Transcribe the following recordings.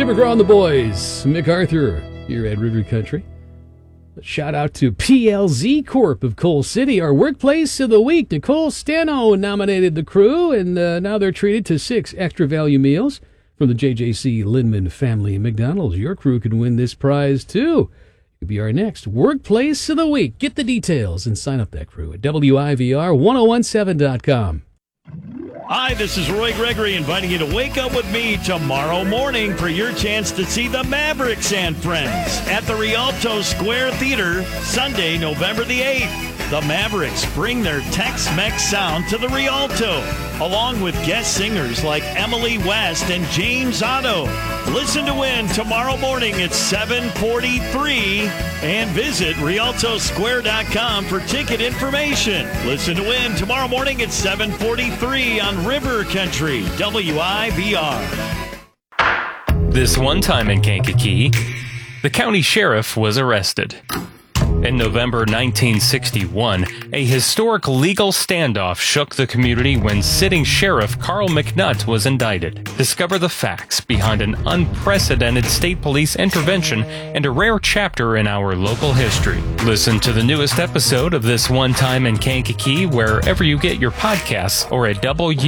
Tim McGraw and the boys. MacArthur here at River Country. A shout out to PLZ Corp of Coal City, our workplace of the week. Nicole Stano nominated the crew, and now they're treated to 6 extra value meals from the JJC Lindman family McDonald's. Your crew can win this prize too. It could be our next workplace of the week. Get the details and sign up that crew at WIVR1017.com. Hi, this is Roy Gregory inviting you to wake up with me tomorrow morning for your chance to see the Mavericks and Friends at the Rialto Square Theater, Sunday, November the 8th. The Mavericks bring their Tex-Mex sound to the Rialto, along with guest singers like Emily West and James Otto. Listen to win tomorrow morning at 7:43 and visit RialtoSquare.com for ticket information. Listen to win tomorrow morning at 7:43 on River Country, WIVR. This one time in Kankakee, the county sheriff was arrested. In November 1961, a historic legal standoff shook the community when sitting Sheriff Carl McNutt was indicted. Discover the facts behind an unprecedented state police intervention and a rare chapter in our local history. Listen to the newest episode of This One Time in Kankakee wherever you get your podcasts or at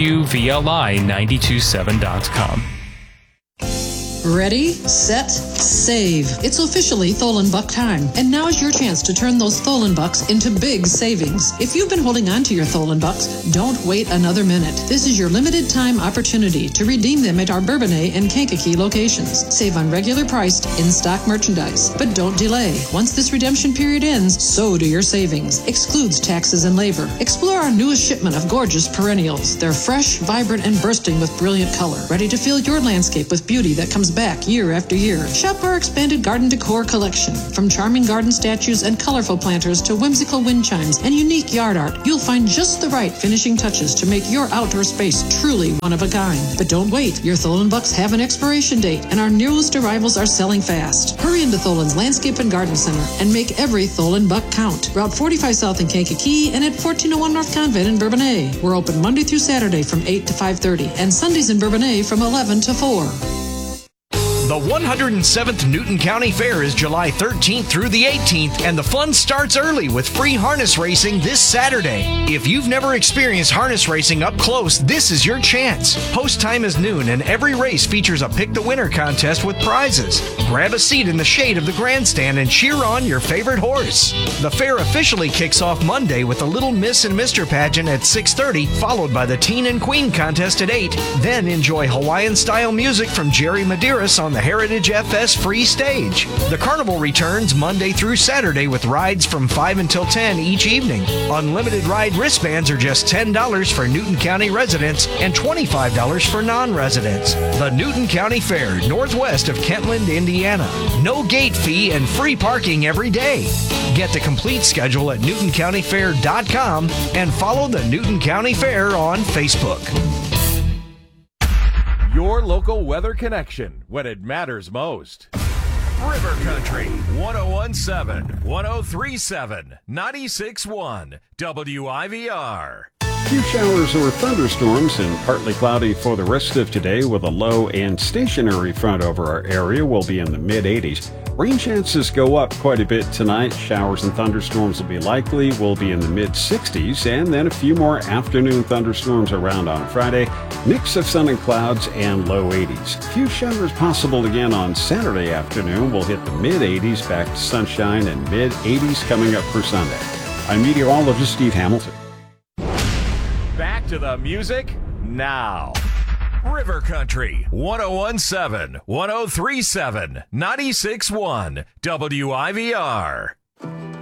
WVLI927.com. Ready, set, save. It's officially Tholen Buck time, and now is your chance to turn those Tholen Bucks into big savings. If you've been holding on to your Tholen Bucks, don't wait another minute. This is your limited time opportunity to redeem them at our Bourbonnais and Kankakee locations. Save on regular priced, in-stock merchandise, but don't delay. Once this redemption period ends, so do your savings. Excludes taxes and labor. Explore our newest shipment of gorgeous perennials. They're fresh, vibrant, and bursting with brilliant color, ready to fill your landscape with beauty that comes back year after year. Shop our expanded garden decor collection. From charming garden statues and colorful planters to whimsical wind chimes and unique yard art, you'll find just the right finishing touches to make your outdoor space truly one of a kind. But don't wait. Your Tholen Bucks have an expiration date, and our newest arrivals are selling fast. Hurry into Tholen's Landscape and Garden Center and make every Tholen Buck count. Route 45 South in Kankakee and at 1401 North Convent in Bourbonnais. We're open Monday through Saturday from 8 to 5:30 and Sundays in Bourbonnais from 11 to 4. The 107th Newton County Fair is July 13th through the 18th, and the fun starts early with free harness racing this Saturday. If you've never experienced harness racing up close, this is your chance. Post time is noon, and every race features a Pick the Winner contest with prizes. Grab a seat in the shade of the grandstand and cheer on your favorite horse. The fair officially kicks off Monday with the Little Miss and Mr. pageant at 6:30, followed by the Teen and Queen contest at 8. Then enjoy Hawaiian-style music from Jerry Medeiros on the Heritage FS free stage. The carnival returns Monday through Saturday with rides from 5 until 10 each evening. Unlimited ride wristbands are just $10 for Newton County residents and $25 for non-residents. The Newton County Fair, northwest of Kentland, Indiana. No gate fee and free parking every day. Get the complete schedule at NewtonCountyFair.com and follow the Newton County Fair on Facebook. Your local weather connection when it matters most. River Country, 1017, 1037, 96.1, WIVR. Few showers or thunderstorms and partly cloudy for the rest of today with a low and stationary front over our area. Will be in the mid-80s. Rain chances go up quite a bit tonight. Showers and thunderstorms will be likely. We'll be in the mid-60s, and then a few more afternoon thunderstorms around on Friday. Mix of sun and clouds and low 80s. Few showers possible again on Saturday afternoon. We'll hit the mid-80s, back to sunshine, and mid-80s coming up for Sunday. I'm meteorologist Steve Hamilton. Back to the music now. River Country, 1017, 1037, 96.1, WIVR.